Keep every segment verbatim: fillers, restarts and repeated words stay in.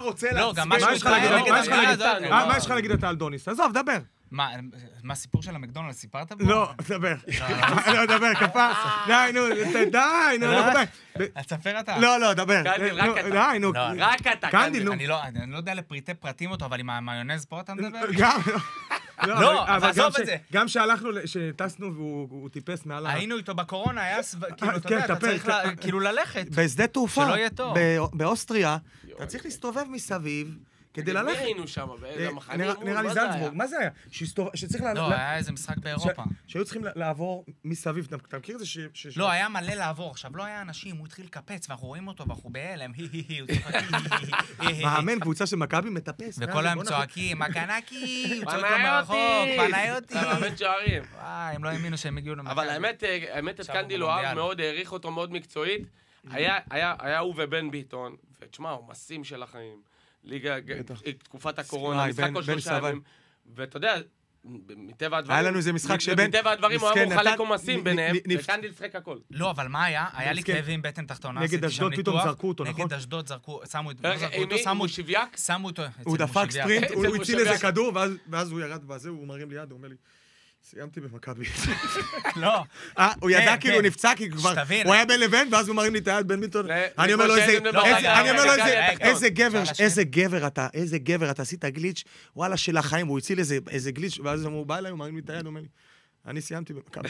רוצה לא, גם מה מה יש לך להגיד? נגד מה יש לך המדינה להגיד? הזאת? אה, מה יש לך להגיד אתה על דוניס? עזוב, דבר. מה, מה הסיפור של המקדונלד? סיפרת פה? לא, דבר. לא, דבר, כפה. די, נו, די, נו, לא די. תספר אתה. לא, לא, דבר. קנדיל, רק אתה. די, נו. רק אתה, קנדיל, נו. אני לא אני לא יודע לפריטי פרטים אותו, אבל עם המיונז פה אתה מדבר? גם, לא, אבל עזוב את זה. גם שהלכנו, שטסנו והוא טיפס מעל ה... היינו איתו בקורונה, היה כאילו, אתה כן, יודע, אתה טפל, צריך לה- כאילו ללכת. בשדה תעופה, שלא יהיה טוב. ב- באוסטריה, אתה צריך להסתובב מסביב כדי מי ללכת. היינו שם? באיזה אה, מחנה נראה- אימון? נראה לי מה זה היה? זלצבורג, מה זה היה? שהסתובב- שצריך ל... לא, ל- היה איזה משחק באירופה. ש- שהיו צריכים לעבור מסביב, אתה אתה מכיר את זה ש... ש- לא, היה מלא לעבור. עכשיו, לא היה אנשים, הוא התחיל לקפץ, ואנחנו רואים אותו, ואנחנו בהלם, הי הי הי, הוא צוחק, הי הי הי, הי. מאמן קבוצה של מכבי מטפס. וכל היום בוא צועקים, מקנקי, הוא צועק לו פנאיוטי! מרחוק, פנאיוטי. אתה מאמן שערים. וואי, הם לא האמינו שהם הגיעו למכבי. אבל האמת, האמת את עכשיו קנדיל הוא הוא אהב במונדיאל. מאוד, העריך אותו מאוד מקצועית. היה, היה, היה הוא ובן ביטון, ותשמע, הוא מסים של החיים. ליגה, תקופת הקורונה, וואי, משחק בן- כל בן שלושה סבן. ימים. ואתה יודע, מטבע הדברים... היה לנו איזה משחק שבן- מטבע הדברים הוא מסכן, אמור לחלק נתן- עומסים נ- ביניהם, נ- נפ- וקנדיל שחק הכל. לא, אבל מה היה? היה לי מסכן. כאבים בטן תחתונה. נגד עשיתי שם אשדוד פתאום ניתוח. זרקו אותו, נכון? נגד אשדוד זרקו, שמו את- לא רגע, זרקו עם אותו, מי? שמו הוא שוויאק? שמו אותו. הוא אצל דפק מושביאק. ספרינט, אצל הוא הציל מושביאק. איזה כדור, ואז- ואז הוא ירד בזה, הוא מרים לי יד, הוא אומר לי, סיימתי במכבי. לא. אה, הוא ידע כן, כאילו הוא כן. נפצע, כי כבר, שתבין. הוא היה בין לבין, ואז הוא מרים לי את היד בן ביטון. ל- אני אומר לו, כמו איזה, שהייתם לא, איזה- רגע, אני אומר לו, רגע, איזה- רגע, איזה גבר, אפשר איזה גבר אתה, איזה גבר אתה, עשית גליץ', וואלה, של החיים, הוא הציל איזה- איזה גליץ', ואז הוא בא אליי, הוא מרים לי את היד, הוא אומר לי, אני סיימתי במכבי.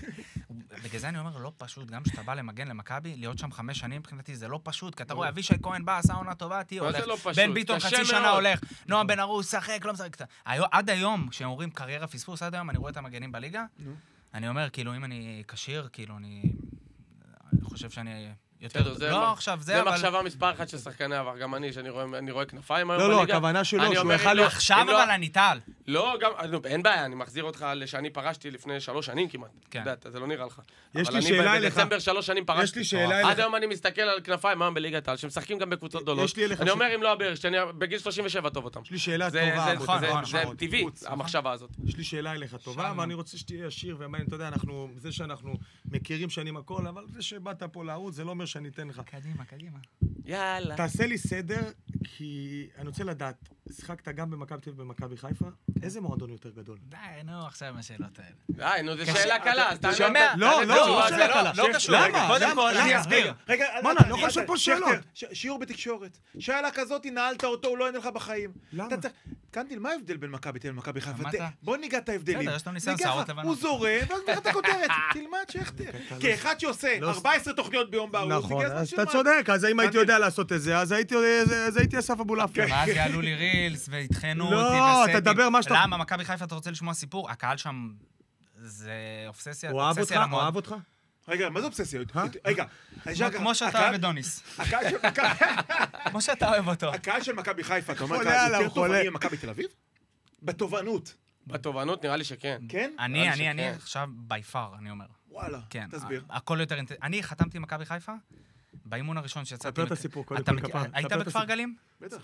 בגלל זה אני אומר, לא פשוט, גם כשאתה בא למגן למכבי, להיות שם חמש שנים מבחינתי זה לא פשוט, כי אתה רואה, אבישי כהן בא, עשה עונה טובה, תהיה מה הולך. זה לא פשוט? בן ביטון קשה חצי שנה מאוד. הולך, נועם בן ארוש, שחק, לא משחק. היום- עד היום, כשהם אומרים קריירה פספוס, עד היום אני רואה את המגנים בליגה, אני אומר, כאילו, אם אני כשיר, כאילו, אני אני חושב שאני יותר... בסדר, זה לא מה- עכשיו, זה זה אבל... מחשבה מספר אחת של שחקני עבר, גם אני, שאני רואה- אני רואה כנפיים היום לא, לא, בליגה. הכוונה שלו, אני שהוא אומר, יכל אם לא- עכשיו אם לא- אבל אני טל. לא, גם, נו, אין בעיה, אני מחזיר אותך לשאני פרשתי לפני שלוש שנים כמעט. כן. אתה יודע, זה לא נראה לך. יש אבל לי שאלה אני אליך. בדצמבר שלוש שנים פרשתי. יש לי שאלה עד אליך. היום אני מסתכל על כנפיים היום בליגת העל, שמשחקים גם בקבוצות גדולות. יש לי אליך אני ש- אומר, אם לא הבאר, שאני בגיל שלושים ושבע טוב אותם. יש לי שאלה זה- טובה. זה- נכון, זה- נכון, זה נכון. טבעי, חוץ, המחשבה הזאת. יש לי שאלה אליך טובה, שאלנו. ואני רוצה שתהיה ישיר ומעניין, אתה יודע, אנחנו, זה שאנחנו מכירים שנים הכל, אבל זה שבאת פה לערוץ, זה לא אומר שאני אתן לך. קדימה, קדימה. יאללה. תעשה לי סדר, כי אני רוצה לדעת, שיחקת גם במכבי תל אביב ובמכבי חיפה, איזה מועדון יותר גדול? די, נו, עכשיו השאלות האלה. די, נו, זו קשה. שאלה קלה, אז תענה- שומע? תענה לא, את לא, התשובה, לא זה שאלה קלה. לא ש- קשור. למה? קודם למה? כל, למה? אני אסביר. רגע, מה, אל- אני לא אל- יכול לשאול אל- פה שאלות. שכטר, ש- שיעור בתקשורת. שאלה כזאת, נעלת אותו, הוא לא יענה לך בחיים. למה? אתה צריך- קנדיל, מה ההבדל בין מכבי תל אביב למכבי חיפה? מה ת- אתה? בוא ניגע את ההבדלים. בסדר, יש לו ניסיון ניגע שערות לך. לבנות. הוא זורם, ואז נראה את הכותרת. תלמד שכטר. כאחד שעושה לא- ארבע עשרה תוכניות ביום בערוץ, נכון, הגיע הזמן אז אתה שילמד. צודק, אז אם הייתי קנדיל. יודע לעשות את זה, אז הייתי אז הייתי אסף אבולעפיה. ואז יעלו לי רילס ויטחנו לא, אותי אתה תדבר מה שאתה- למה, מכבי חיפה, אתה רוצה לשמוע סיפור? הקהל שם זה אובססיה, הוא אהב אותך? אובססיה הוא למועד. אהב אותך? רגע, מה זה אובססיה? אה? רגע. כמו- כמו שאתה הקהל- אוהב את דוניס. הקהל של מכבי- כמו שאתה אוהב אותו. הקהל של מכבי חיפה, אתה אומר, חולה קהל עליו, יותר חולה. תובעני ממכבי תל אביב? בתובענות. בתובנות נראה לי שכן. כן? אני, נראה לי אני, אני שכן. עכשיו בי פאר, אני אומר. וואלה. כן. תסביר. ה- הכל יותר אינטנסיבי. אני חתמתי עם מכבי חיפה, באימון הראשון שיצאתי... ספר את מק- הסיפור, קודם אתה כל, מכיר- כפרה. היית ספר את בכפר הסיפור. גלים? בטח.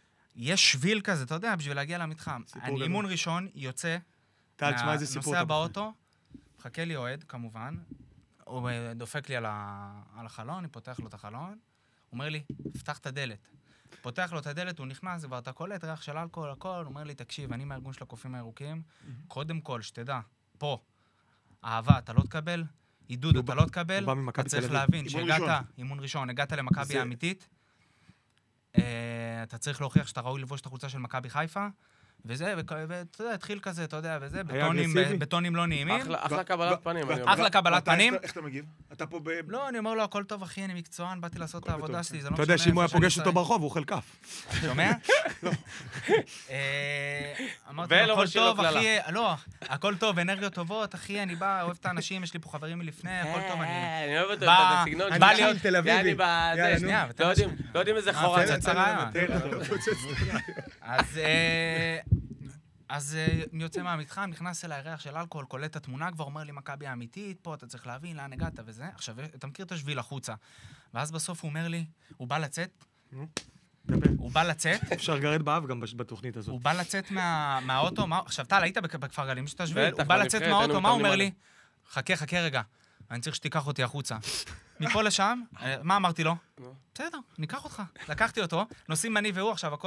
יש שביל כזה, אתה יודע, בשביל להגיע למתחם. סיפור אני גדול. אימון ראשון, יוצא, טל, תשמע איזה סיפור נוסע אתה בוחר. באוטו, מחכה לי אוהד, כמובן, הוא אה, דופק לי על ה- על החלון, אני פותח לו את החלון, הוא אומר לי, פתח את הדלת. פותח לו את הדלת, הוא נכנס, ואתה קולט, ריח של אלכוהול, הכל, הוא אומר לי, תקשיב, אני מהארגון של הקופים הירוקים, קודם כל, שתדע, פה, אהבה אתה לא תקבל, עידוד הוא אתה בא- לא תקבל, הוא בא ממכבי אתה צריך תל אביב. להבין אימון שהגעת, ראשון. אימון ראשון, הגעת למכבי זה- האמיתית, אה, אתה צריך להוכיח שאתה ראוי לבוש את החולצה של מכבי חיפה, וזה, וכ- ואתה יודע, התחיל כזה, אתה יודע, וזה, בטונים, אגרסיבי? בטונים לא נעימים. אחלה אחלה קבלת פנים. אני ו- אומר. אחלה קבלת ואתה, פנים. איך אתה- איך אתה מגיב? אתה פה ב... לא, אני אומר לו, הכל טוב, אחי, אני מקצוען, באתי לעשות את העבודה שלי, זה לא אתה משנה. יודע שאם הוא היה איפה שאני פוגש אותו נמצא. ברחוב, הוא אוכל כף. שומע? אה, אמרתי ולא לו, הכל משאיר לו טוב, קללה. אחי, לא, הכל טוב, אנרגיות טובות, אחי, אני בא, אוהב את האנשים, יש לי פה חברים מלפני, הכל טוב, אני... אה, אני אוהב אותו, בא- את הסגנון בא שלך. להיות תל אביבי. יעני בזה. יאללה, נו. שנייה, לא ותן יודעים- לא יודעים איזה חורה זה. פצצה רעיון. תן לו, תפוצץ. אז אה, אז אה, אני יוצא מהמתחם, נכנס אליי ריח של אלכוהול, קולט את התמונה, כבר אומר לי, מכבי האמיתית, פה אתה צריך להבין לאן הגעת וזה. עכשיו, אתה מכיר את השביל החוצה. ואז בסוף הוא אומר לי, הוא בא לצאת, דבר. הוא בא לצאת, אפשר לגרד באב גם בש- בתוכנית הזאת. הוא בא לצאת מה- מהאוטו, מה- עכשיו, טל, היית בכ- בכפר גלים, יש את השביל, בטח, הוא בא לצאת בנבחרת, מהאוטו, היינו מה הוא אומר מתאמנים לי? חכה, חכה רגע, אני צריך שתיקח אותי החוצה. מפה לשם, אה, מה אמרתי לו? בסדר, ניקח אותך. לקחתי אותו, נוסעים אני והוא עכשיו, הכל